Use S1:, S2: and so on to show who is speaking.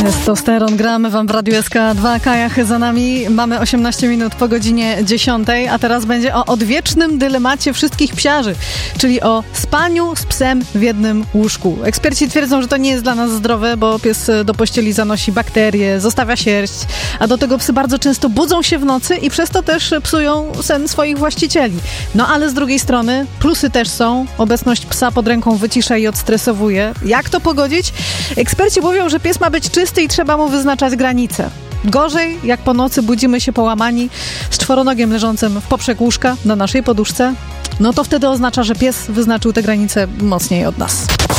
S1: Testosteron, gramy wam w Radiu SK2, Kajach za nami, mamy 18 minut po godzinie 10, a teraz będzie o odwiecznym dylemacie wszystkich psiarzy, czyli o spaniu z psem w jednym łóżku. Eksperci twierdzą, że to nie jest dla nas zdrowe, bo pies do pościeli zanosi bakterie, zostawia sierść, a do tego psy bardzo często budzą się w nocy i przez to też psują sen swoich właścicieli. No ale z drugiej strony plusy też są, obecność psa pod ręką wycisza i odstresowuje. Jak to pogodzić? Eksperci mówią, że pies ma być czysty i trzeba mu wyznaczać granice. Gorzej, jak po nocy budzimy się połamani z czworonogiem leżącym w poprzek łóżka na naszej poduszce, no to wtedy oznacza, że pies wyznaczył te granice mocniej od nas.